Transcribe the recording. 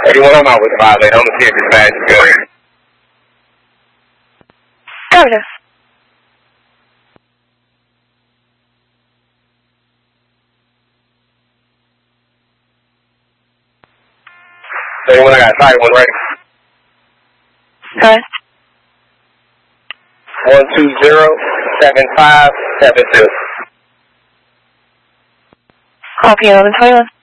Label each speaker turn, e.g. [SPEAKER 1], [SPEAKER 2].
[SPEAKER 1] 81 on my way to violate. I'm going to see if it's bad.
[SPEAKER 2] Affirmative.
[SPEAKER 1] Anyone I got a side one, right?
[SPEAKER 2] Correct.
[SPEAKER 1] 120-7572.
[SPEAKER 2] Call P 1121.